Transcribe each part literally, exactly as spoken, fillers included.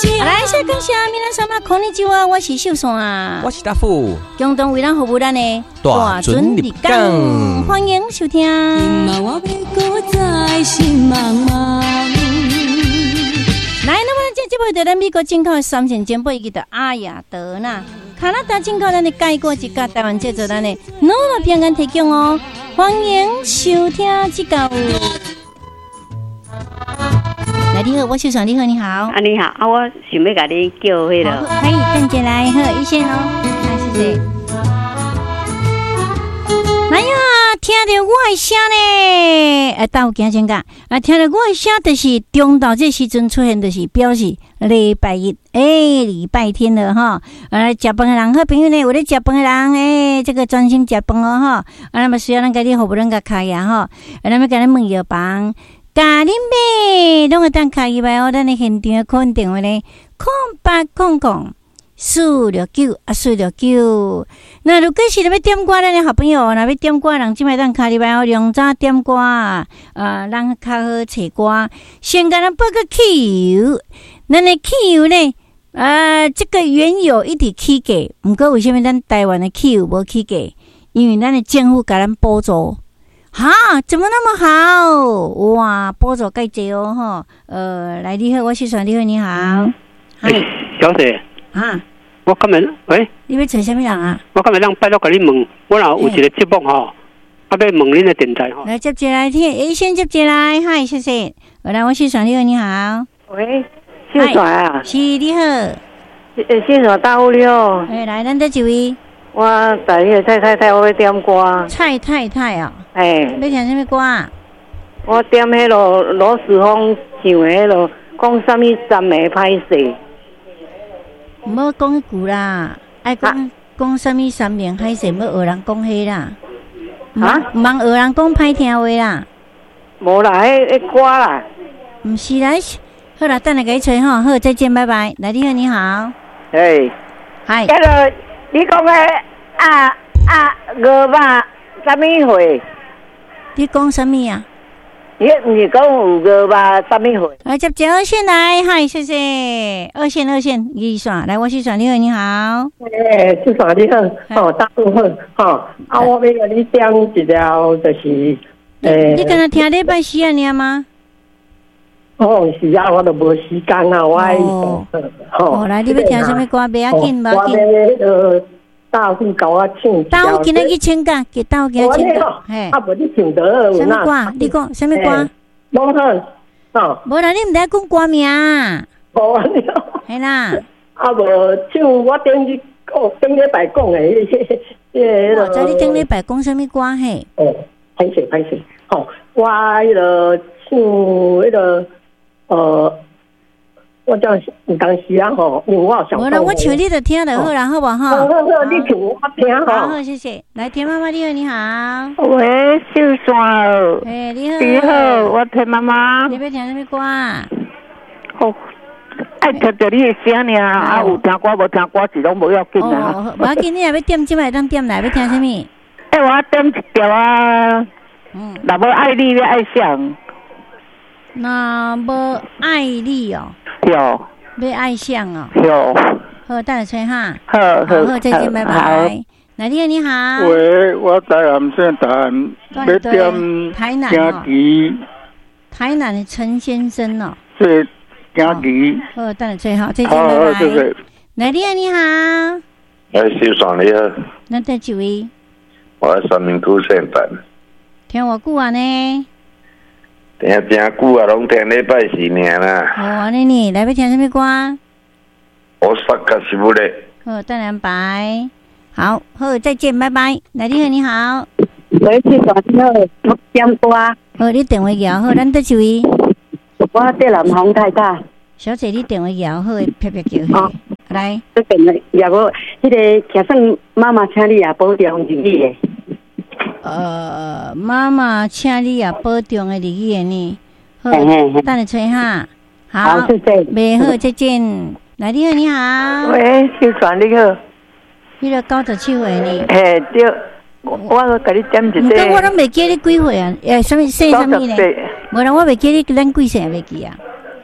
来，谢感谢皆さんこんにちは，我是秀爽啊， 我是大富， 共同为咱服务咱的大准立港， 欢迎收听。来，那么这节目在咱美国进口的三线煎饼，伊叫阿雅德纳，加拿大进口咱的改过一家，台湾制作咱的努力平安提供哦，欢迎收听这个。来，你好，我秀爽，你好，你好。 啊，你好，啊，我想要甲你叫迄个。 可以等下来，好，一线哦，来，谢谢。来呀，听到我的声呢，啊，到行先讲，啊，听到我的声，就是中昼这时阵出现，就是表示礼拜一，诶、欸，礼拜天了哈。啊，食饭的人，好朋友呢，有咧食饭的人，诶、欸，这个专心食饭哦哈。啊，那么需要咱家己服务咱个开呀哈，啊，那么甲咱问药房。家恁买，拢会当开一摆哦。咱的现场可能电话呢，空八空空四六九啊，四六九。那如果是要点歌，咱的好朋友，若要点歌，人即摆当开一摆哦，量早点歌啊，呃，人较好找歌。先甲咱报个汽油，咱的汽油呢，呃，这个原油一直起价，毋过为什么咱台湾的汽油无起价？因为咱的政府甲咱补助。哈，怎么那么好？哇，补助介济哦，哈。呃，来，你好，我是爽，你好，你好。 哎，小姐。 啊。 我今日喂。 你要找什么人啊？ 我今日让拜托甲你问，我若有一个节目吼，啊，要问恁的电台吼。 来接接来听，诶，先接接来，嗨，谢谢。来，我是爽，你好，你好。 喂，秀爽啊。 是，你好。 诶，秀爽大屋你好。 诶，来，咱这几位。 我带迄个蔡太太，我要点歌。 蔡太太哦。 哎， 要听什么歌啊？ 我点迄落罗时丰唱的迄落，讲什么三个歹势。 唔好讲迄句啦，爱讲讲什么三面歹势，唔好学人讲迄啦。啊？唔通学人讲歹听话啦。 无啦，迄迄歌啦。 唔是啦，好啦，等下给你吹吼，好，再见，拜拜。来，你好，你好。 哎， 嗨。 迄个你讲的啊啊鹅肉什么货？ 你讲什么啊？ 你唔是讲有鹅肉什么货？ 来接接二线来，嗨，谢谢。二线二线，二线来，我是爽，你好，你好。 诶，是爽你好，哦，大部分吼，啊，我要甲你点一条，就是诶。 你敢若听礼拜四啊念吗？ 哦，是啊，我都无时间啊，我爱哦，哦，来，你要听什么歌？不要紧，不要紧。 大户搞我唱， 大户今日去请假，给大户今日请假， 嘿。啊，无你唱得什么歌？你讲什么歌？ 拢好，哦。 无啦，你毋得讲歌名。 无啊， 系啦。 啊，无唱我顶日讲，顶礼拜讲的迄迄个。在你顶礼拜讲什么歌嘿？ 哦，歹势歹势，吼，我迄个唱迄个呃。我叫有当时啊吼，因为我想。 无啦，我唱你就听就好啦，好不好？ 好好好，你唱我听吼。 好好，谢谢。来，田妈妈你好，你好。 喂，秀爽。 哎，你好。 你好，我田妈妈。 你要听什么歌啊？ 哦，爱听着你的声尔，啊有听歌无听歌是拢无要紧啊。 哦，无要紧，你若要点即摆当点来，要听什么？ 哎，我点一条啊。嗯。若无爱你，要爱上。 若无爱你哦。 有， 要爱上哦。 有， 好，等下吹哈。 好， 好，好，再见，拜拜。来，你好，你好。 喂，我台南县台南，要点台南京剧。 台南的陈先生哦。 是京剧。 好，等下吹好，再见，拜拜。 谢谢。 来，你好，你好。 哎，秀爽你好。 那第几位？ 我在三明区县办。 听我久啊呢？ 听真久啊，拢听礼拜四尔啦。 哦，安尼呢，来要听什么歌？ 我萨克西布勒。 好，等两拜。好，好，再见，拜拜。来，你好，你好。 喂，是大你好，我点歌。 好，你电话摇好，咱得一位。 我在南方太太。 小姐，你电话摇好，啪啪叫起。来。 这边的也无，迄个假算妈妈，请你也保重自己的。 呃，妈妈，请你也保重的日语的呢。好，等你吹哈。好， 谢谢。 袂好，再见。来，你好，你好。 喂，秀传你好。 你个九十七岁呢？ 嘿，对，我我甲你点一个。 但我拢袂记你几岁啊？诶，什么姓什么呢？无啦，我袂记你咱几岁袂记啊？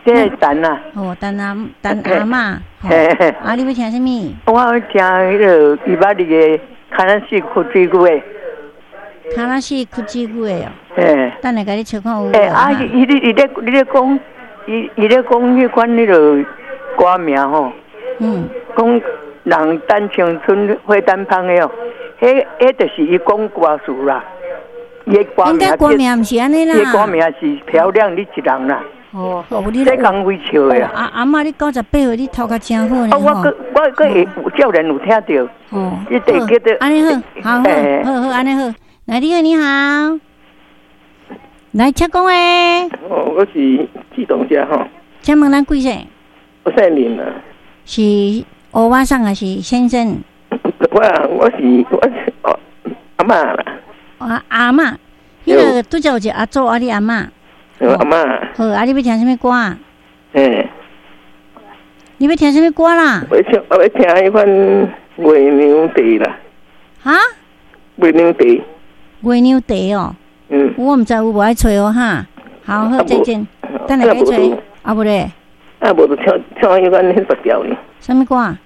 这个蛋啊， 哦，蛋阿蛋阿嬷， 嘿嘿啊，你要听什么？ 我要听迄个伊捌你个看咱是哭水句诶， 卡拉西哭鸡骨的哦， 嘿， 等下甲你找看有无诶啊， 哈。 伊伊你伊咧你咧讲，伊伊咧讲迄款迄个歌名吼， 嗯， 讲人等青春花等芳的哦，迄迄就是伊讲歌词啦，伊的歌名， 应该歌名毋是安尼啦。 伊的歌名是漂亮你一人啦， 哦，哦，你这讲会笑的啊。 阿阿嬷，你九十八岁，你头壳真好呢哦，我吼。 个我个会有少年有听到， 哦， 你得记得安尼好，好好嘿好好安尼好。来，你好，你好，来，请讲诶， 哦，我是志同者吼， 请问咱几岁？ 我姓林啊。 是欧巴桑还是先生？ 我我是我是哦阿嬷啦， 啊阿嬷，迄个拄则有一个阿祖啊，你阿嬷。 我阿嬷。 好，啊，你要听什么歌啊？ 嘿， 你要听什么歌啦？ 我听我要听迄款月娘地啦， 哈？ 月娘地。 月娘地哦。 嗯。 我毋知有无爱吹哦哈。好好，再见。等下该吹，啊无咧。 啊，无就唱唱迄款迄十条呢。 什么歌啊？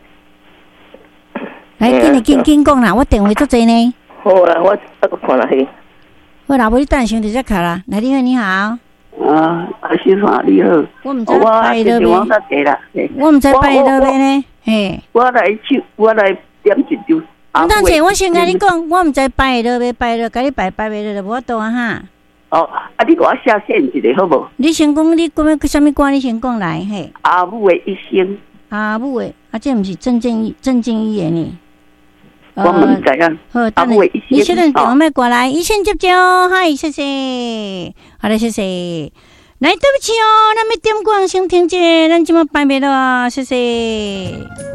来，紧来紧紧讲啦，我电话足济呢。 好啦，我啊个看下去。 好啦，无你等先就只卡啦。来，你好，你好。 啊，阿先生你好。 我毋知拜了我未？ 啦， 我毋知拜了未呢？嘿。 我来唱，我来点一首。 唔当者，我先甲你讲，我毋知拜了未拜了，甲你拜拜未了，无法度啊哈。 哦，啊，你给我写写一个好无？ 你先讲，你讲要什么歌？你先讲来嘿。 阿母的一生。 阿母的，啊，这毋是郑正义郑正义的呢。 我唔知啊。 好，等下你现在电话麦过来，一线接招，嗨，谢谢，好嘞，谢谢。来，对不起哦，咱要点歌先听者，咱即马拜拜了，谢谢。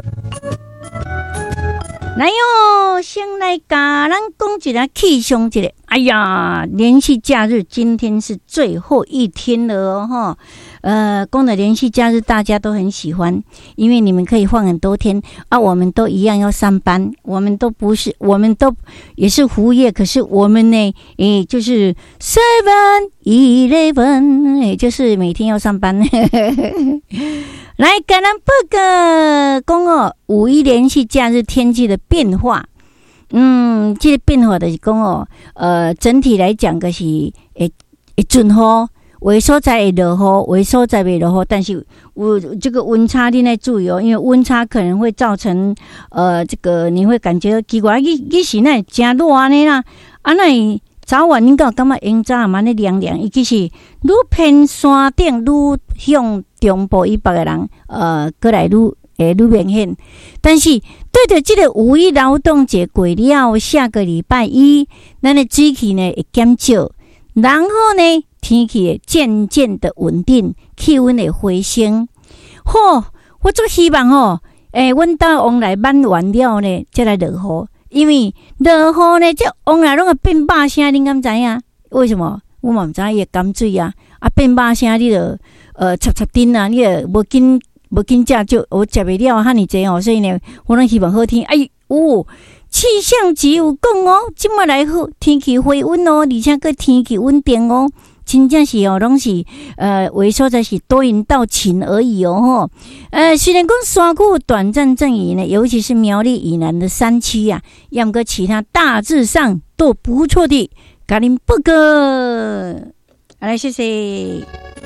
来哟，先来甲咱讲一下气象一下。哎呀，连续假日今天是最后一天了哦，哈。呃，讲的连续假日大家都很喜欢，因为你们可以放很多天啊。我们都一样要上班，我们都不是，我们都也是服务业，可是我们呢，诶，就是 seven eleven， 也就是每天要上班。来，跟咱报告讲哦，五一连续假日天气的变化。嗯，这个变化就是讲哦，呃，整体来讲个是会会准好。有的所在会落雨，有的所在袂落雨，但是有这个温差你要注意哦，因为温差可能会造成呃，这个你会感觉奇怪，你你是那真热安尼啦，啊那早晚你敢感觉阴早嘛那凉凉，伊其实愈偏山顶愈向中部以北的人，呃，过来愈会愈明显。但是对着这个五一劳动节过了，下个礼拜一，咱的水气呢会减少，然后呢。天气会渐渐的稳定，气温会回升。吼、哦，我最希望吼，诶、欸，阮到往来满完了呢，再来落雨。因为落雨呢，这往来拢会变把声，你敢知影？为什么？我嘛毋知伊会减水啊，啊变把声，你就呃插插灯啊，你就无紧无紧食就我食袂了，遐尼济哦，所以呢，我拢希望好天。哎，哦，气象局有讲哦，即马来好天气回温哦，而且个天气稳定哦。真正是哦，拢是呃，为所在是多云到晴而已哦吼。呃，虽然讲山区短暂阵雨呢，尤其是苗栗以南的山区啊，要么个其他大致上都不错的。甲恁报告，好来谢谢。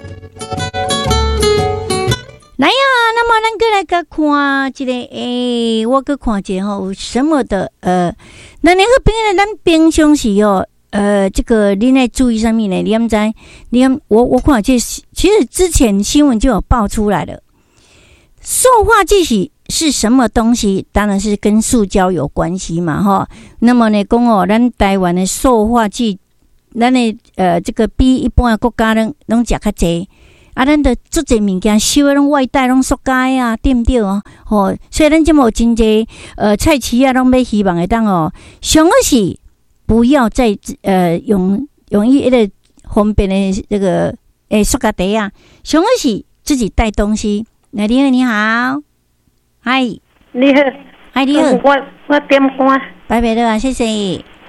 来呀，那么咱过来个看这个诶，我个看一下吼，有什么的呃，咱那个边呢，咱平常时哦。呃，这个你在注意上面呢？你们在，你们我我看这其实之前新闻就有爆出来了。塑化剂是是什么东西？当然是跟塑胶有关系嘛，哈。那么呢，讲哦，咱台湾的塑化剂，咱的呃这个比一般的国家拢拢食较济。啊，咱的做这物件收的拢外带拢塑胶啊，对不对哦？吼，所以咱这么有真济呃菜市啊，拢要希望会当哦，上个是。不要再呃用用一个方便的这个诶塑胶袋啊，上个是自己带东西。来，你好，你好，嗨， 你好， 嗨，你好， 我我点歌， 拜拜了啊，谢谢。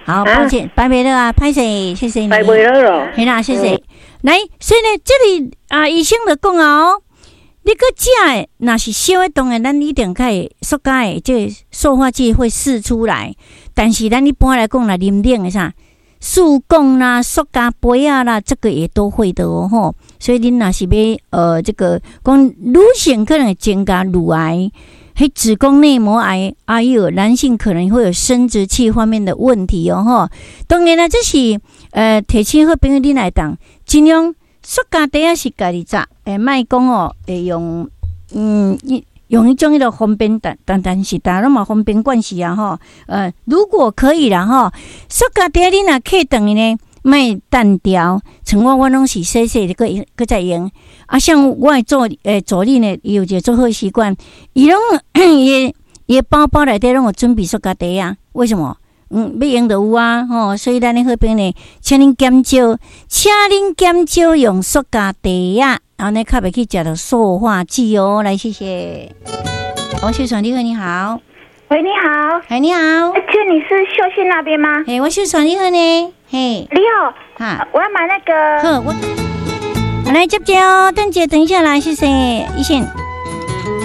好，抱歉，摆袂了啊，歹势，谢谢你。 摆袂了咯。 系啦，谢谢。来，所以呢，这里啊，医生就讲哦，你个食的，若是烧的，当然咱一定可以塑胶的这个塑化剂会释出来，但是咱一般来讲啦，啉冷的啥，塑钢啦、塑胶杯啊啦，这个也都会的哦吼。所以恁若是要呃这个讲女性可能会增加乳癌。嘿，子宫内膜癌，还有男性可能会有生殖器方面的问题哦，吼。当然啦，这是呃，提醒好朋友恁来当，尽量塑胶袋啊是家己扎，诶，莫讲哦，会用嗯用一种迄个方便但但但是但拢嘛方便惯势啊，吼。呃，如果可以啦，吼，塑胶袋恁若客等于呢，莫单调，像我我拢是细细的个个在用。啊，像我的助诶助理呢，伊有一个做好习惯，伊拢伊伊包包内底拢有准备塑胶袋啊。为什么？嗯，要用就有啊，吼、哦。所以咱的好朋友呢，请恁减少，请恁减少用塑胶袋啊，然后呢，较袂去食到塑化剂哦。来，谢谢。王秀传，你好，你好。 喂，你好。 哎，你好。 请你是秀信那边吗？ 哎，王秀传，你好呢。嘿， 你好。哈，我要买那个。 好，我。来接接哦，邓姐，等一下来，谢谢一线。